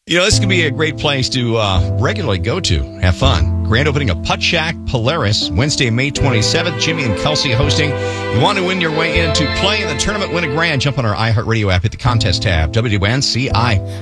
You know, this could be a great place to regularly go to, have fun. Grand opening of Putt Shack Polaris, Wednesday, May 27th. Jimmy and Kelsey hosting. You want to win your way in to play in the tournament, win a grand, jump on our iHeartRadio app, hit the contest tab, WNCI.